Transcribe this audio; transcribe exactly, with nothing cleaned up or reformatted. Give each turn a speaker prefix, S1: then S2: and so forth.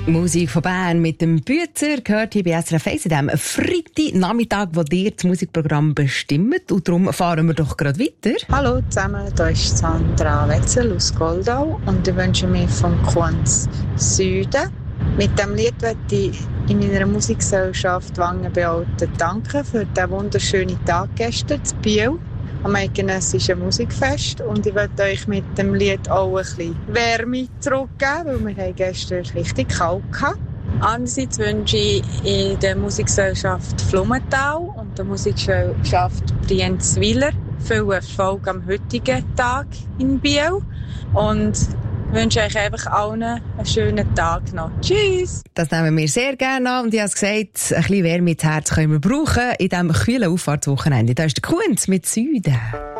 S1: Musik von Bern mit dem Büzer gehört hier bei S R F eins an diesem Freitagnachmittag, wo dir das Musikprogramm bestimmt. Und darum fahren wir doch gerade weiter.
S2: Hallo zusammen, hier ist Sandra Wetzel aus Goldau und ich wünsche mir von Kunz Süden. Mit diesem Lied möchte ich in meiner Musikgesellschaft Wangenbealten danken für den wunderschönen Tag gestern in Biel am eidgenössischen Musikfest. Und ich möchte euch mit dem Lied auch ein bisschen Wärme zurückgeben, weil wir gestern richtig kalt hatten. Andererseits wünsche ich in der Musikgesellschaft Flummenthal und der Musikgesellschaft Brienzwiller viel Erfolg am heutigen Tag in Biel. Und ich wünsche euch einfach allen einen schönen Tag noch. Tschüss!
S1: Das nehmen wir sehr gerne an. Und ich habe es gesagt, ein bisschen Wärme ins Herz können wir brauchen in diesem kühlen Auffahrtswochenende. Da ist der Kunz mit Süden.